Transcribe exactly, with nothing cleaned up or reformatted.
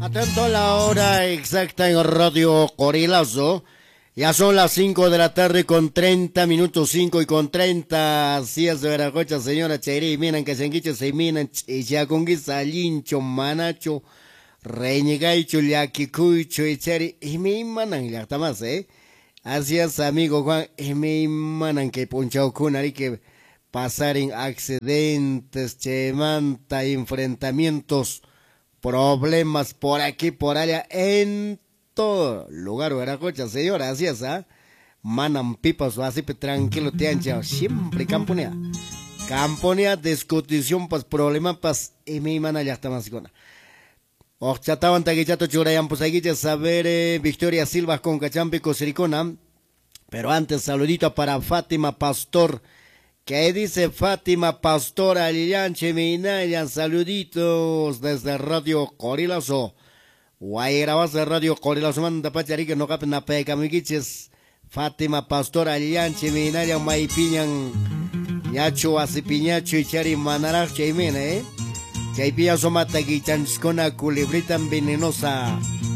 Atento a la hora exacta en Radio Corilazo. Ya son las cinco de la tarde con treinta minutos, cinco y con treinta. Así es de Veracocha, señora Chayri. Miren que se enquicho, se minan, y ya con guisalincho, manacho, reñegaicho, yaquicuicho, y chari. Y me manan, ya está más, ¿eh? Así es, amigo Juan. Y me manan que ponchao kunari que pasar en accidentes, chemanta, enfrentamientos, problemas por aquí, por allá, en todo lugar, Veracocha, señora, así es, ¿ah? Manan pipas, así pe tranquilo, te han echado siempre camponea. Camponea, discusión, pues, problema, pues, y mi mana ya está más gona. Ochataban taguichato churayan, pues, aquí ya saber, eh, Victoria Silva con Cachampi, Cosiricona. Pero antes, saludito para Fátima Pastor. ¿Qué dice Fátima Pastora Lilianche Minayan? Saluditos desde Radio Corilazo. Guay, grabas de Radio Corilazo, manda pacharique, no capen na peca, miquiches. Fátima Pastora Lilianche Minayan, maipiñan, ñacho, asipiñacho y chari manarache y mena, eh. Chaipiña somata guichanskona culebrita venenosa.